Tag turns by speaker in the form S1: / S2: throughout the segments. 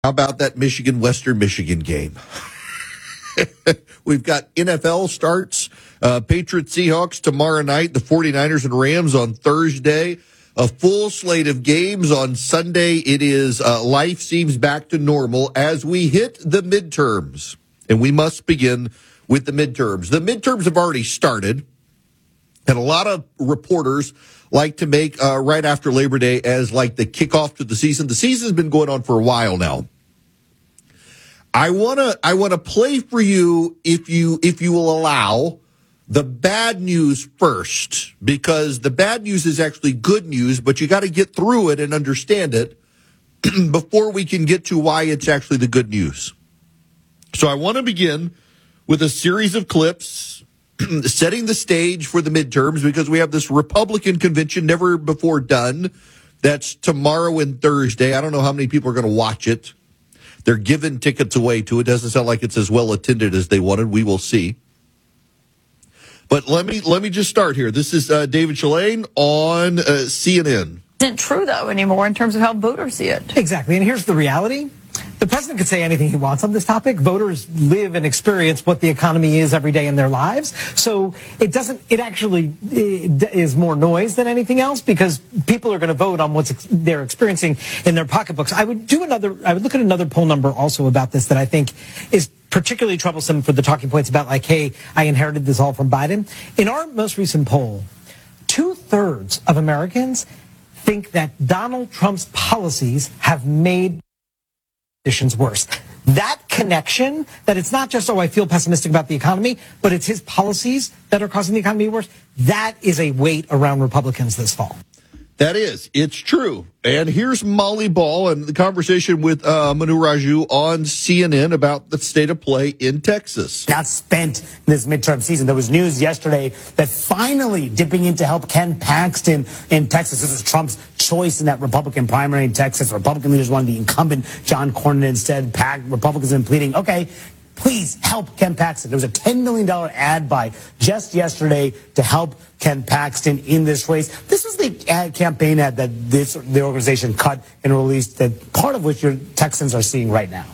S1: How about that Michigan-Western Michigan game? We've got NFL starts, Patriots Seahawks tomorrow night, the 49ers and Rams on Thursday, a full slate of games on Sunday. It is life seems back to normal as we hit the midterms, and we must begin with the midterms. The midterms have already started, and a lot of reporters like to make right after Labor Day as like the kickoff to the season. The season's been going on for a while now. I wanna play for you if you will allow the bad news first, because the bad news is actually good news, but you got to get through it and understand it before we can get to why it's actually the good news. So I want to begin with a series of clips setting the stage for the midterms, because we have this Republican convention never before done. That's tomorrow and Thursday. I don't know how many people are going to watch it. They're giving tickets away to it. Doesn't sound like it's as well attended as they wanted. We will see. But let me just start here. This is David Shalane on CNN.
S2: Isn't true, though, anymore in terms of how voters see it.
S3: Exactly. And here's the reality. The president could say anything he wants on this topic. Voters live and experience what the economy is every day in their lives. So it is more noise than anything else, because people are going to vote on what they're experiencing in their pocketbooks. I would look at another poll number also about this that I think is particularly troublesome for the talking points about, like, hey, I inherited this all from Biden. In our most recent poll, 2/3 of Americans think that Donald Trump's policies have made conditions worse. That connection, that it's not just, I feel pessimistic about the economy, but it's his policies that are causing the economy worse, that is a weight around Republicans this fall.
S1: That is. It's true. And here's Molly Ball and the conversation with Manu Raju on CNN about the state of play in Texas.
S4: Not spent this midterm season. There was news yesterday that finally dipping in to help Ken Paxton in Texas. This was Trump's choice in that Republican primary in Texas. Republican leaders wanted the incumbent John Cornyn instead. Republicans have been pleading, okay, please help Ken Paxton. There was a $10 million ad buy just yesterday to help Ken Paxton in this race. This was the campaign ad that the organization cut and released, that part of which your Texans are seeing right now.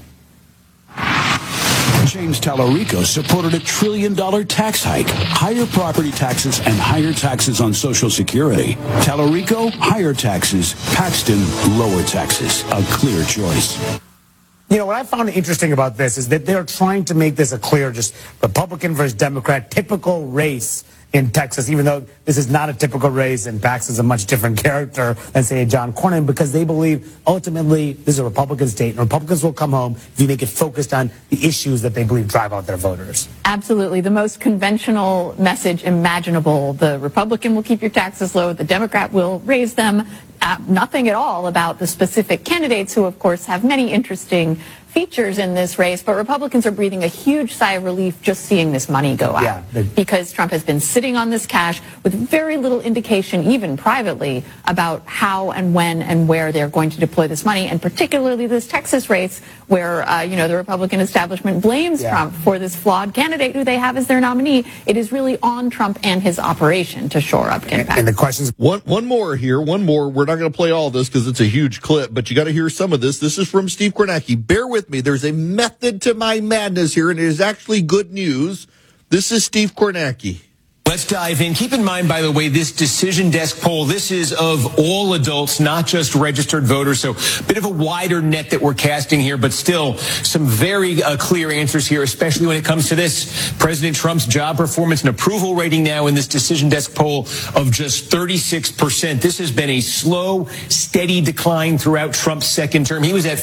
S5: James Tallarico supported a $1 trillion tax hike, higher property taxes, and higher taxes on Social Security. Tallarico, higher taxes. Paxton, lower taxes. A clear choice.
S4: You know, what I found interesting about this is that they're trying to make this a clear, just Republican versus Democrat, typical race in Texas, even though this is not a typical race, and Paxton's a much different character than, say, John Cornyn, because they believe ultimately this is a Republican state, and Republicans will come home if you make it focused on the issues that they believe drive out their voters.
S2: Absolutely. The most conventional message imaginable. The Republican will keep your taxes low. The Democrat will raise them. Nothing at all about the specific candidates, who, of course, have many interesting features in this race, but Republicans are breathing a huge sigh of relief just seeing this money go out, because Trump has been sitting on this cash with very little indication, even privately, about how and when and where they're going to deploy this money, and particularly this Texas race where, the Republican establishment blames Trump for this flawed candidate who they have as their nominee. It is really on Trump and his operation to shore up Ken Paxton.
S4: And the questions...
S1: One more here. We're not going to play all this because it's a huge clip, but you got to hear some of this. This is from Steve Kornacki. Bear with me. There's a method to my madness here, and it is actually good news. This is Steve Kornacki.
S6: Let's dive in. Keep in mind, by the way, this Decision Desk poll, this is of all adults, not just registered voters. So a bit of a wider net that we're casting here, but still some very clear answers here, especially when it comes to this. President Trump's job performance and approval rating now in this Decision Desk poll of just 36%. This has been a slow, steady decline throughout Trump's second term. He was at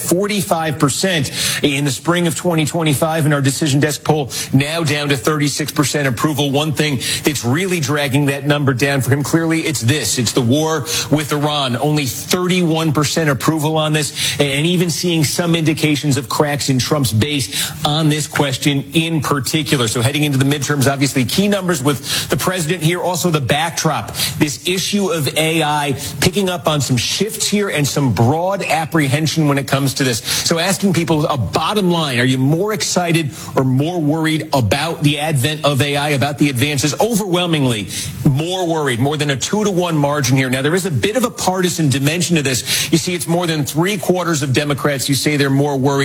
S6: 45% in the spring of 2025 in our Decision Desk poll, now down to 36% approval. One thing that's really dragging that number down for him, clearly, it's the war with Iran. Only 31% approval on this, and even seeing some indications of cracks in Trump's base on this question in particular. So heading into the midterms, obviously key numbers with the president here. Also the backdrop, this issue of AI picking up on some shifts here and some broad apprehension when it comes to this. So asking people a bottom line, are you more excited or more worried about the advent of AI, about the advances? Overall, overwhelmingly more worried, more than a 2-to-1 margin here. Now, there is a bit of a partisan dimension to this. You see, it's more than 3/4 of Democrats who say they're more worried